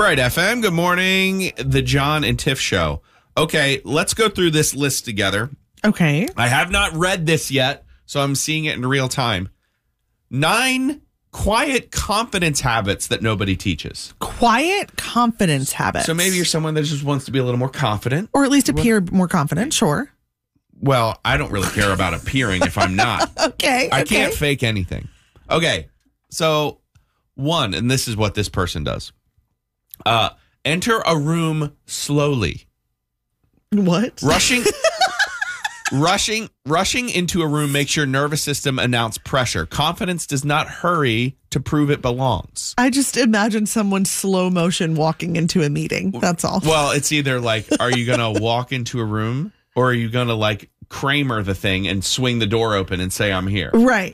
Bright FM, good morning. The John and Tiff Show. Okay, let's go through this list together. Okay. I have not read this yet, so I'm seeing it in real time. 9 quiet confidence habits that nobody teaches. Quiet confidence habits. So maybe you're someone that just wants to be a little more confident. Or at least appear more confident, sure. Well, I don't really care about appearing if I'm not. Okay. I can't fake anything. Okay, so 1, and this is what this person does. Enter a room slowly. What? Rushing into a room makes your nervous system announce pressure. Confidence does not hurry to prove it belongs. I just imagine someone slow motion walking into a meeting. That's all. Well, it's either like, are you going to walk into a room or are you going to like Kramer the thing and swing the door open and say, I'm here? Right.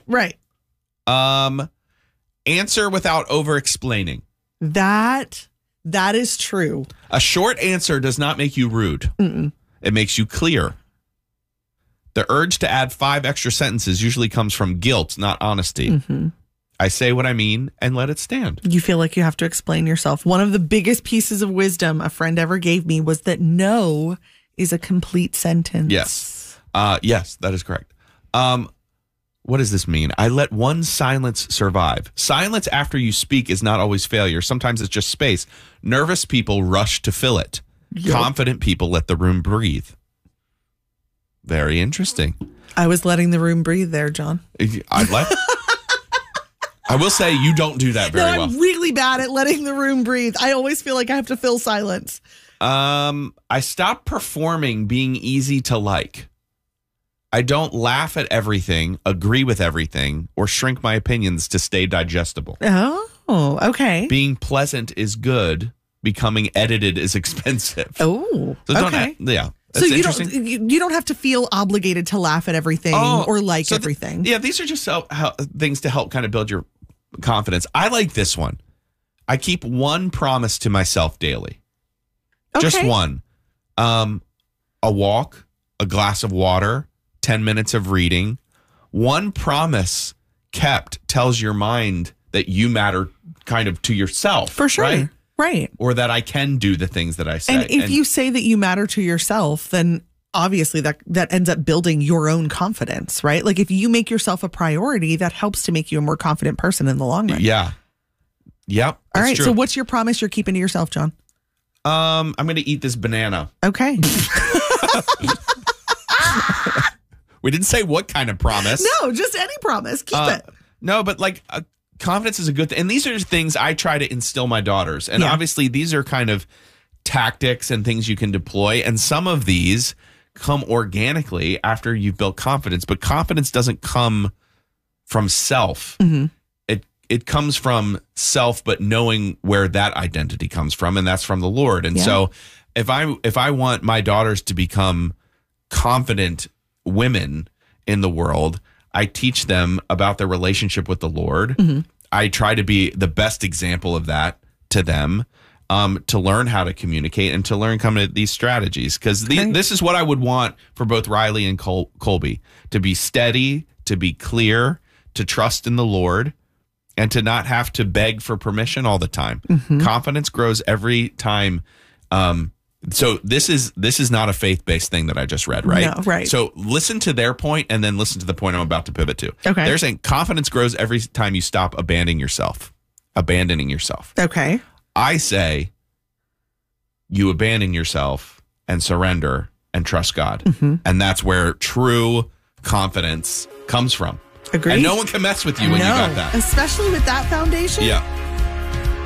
Answer without over-explaining. That is true. A short answer does not make you rude. Mm-mm. It makes you clear. The urge to add 5 extra sentences usually comes from guilt, not honesty. Mm-hmm. I say what I mean and let it stand. You feel like you have to explain yourself. One of the biggest pieces of wisdom a friend ever gave me was that no is a complete sentence. Yes. Yes, that is correct. What does this mean? I let one silence survive. Silence after you speak is not always failure. Sometimes it's just space. Nervous people rush to fill it. Yep. Confident people let the room breathe. Very interesting. I was letting the room breathe there, John. I will say you don't do that very well. I'm really bad at letting the room breathe. I always feel like I have to fill silence. I stopped performing being easy to like. I don't laugh at everything, agree with everything, or shrink my opinions to stay digestible. Oh, okay. Being pleasant is good. Becoming edited is expensive. Oh, so okay. Yeah. So you don't have to feel obligated to laugh at everything or like everything. These are just things to help kind of build your confidence. I like this one. I keep one promise to myself daily. Okay. Just one. A walk, a glass of water, 10 minutes of reading. One promise kept tells your mind that you matter kind of to yourself. For sure. Right. Or that I can do the things that I say. And if you say that you matter to yourself, then obviously that ends up building your own confidence, right? Like if you make yourself a priority, that helps to make you a more confident person in the long run. Yeah. Yep. All right. True. So what's your promise you're keeping to yourself, John? I'm going to eat this banana. Okay. We didn't say what kind of promise. No, just any promise. Keep it. No, but like confidence is a good thing. And these are things I try to instill my daughters. And obviously these are kind of tactics and things you can deploy. And some of these come organically after you've built confidence. But confidence doesn't come from self. Mm-hmm. It comes from self, but knowing where that identity comes from. And that's from the Lord. And so if I want my daughters to become confident women in the world, I teach them about their relationship with the Lord. Mm-hmm. I try to be the best example of that to them, to learn how to communicate and to learn kind of these strategies. Because this is what I would want for both Riley and Colby, to be steady, to be clear, to trust in the Lord, and to not have to beg for permission all the time. Mm-hmm. Confidence grows every time. So this is not a faith-based thing that I just read, right? No, right. So listen to their point and then listen to the point I'm about to pivot to. Okay. They're saying confidence grows every time you stop abandoning yourself. Okay. I say you abandon yourself and surrender and trust God. Mm-hmm. And that's where true confidence comes from. Agreed. And no one can mess with you when you got that. Especially with that foundation. Yeah.